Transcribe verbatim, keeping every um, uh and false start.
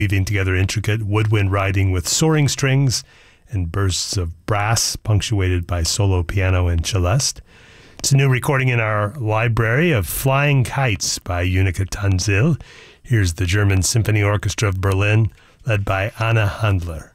weaving together intricate woodwind riding with soaring strings and bursts of brass punctuated by solo piano and celeste. It's a new recording in our library of Flying Kites by Unica Tanzil. Here's the German Symphony Orchestra of Berlin, led by Anna Handler.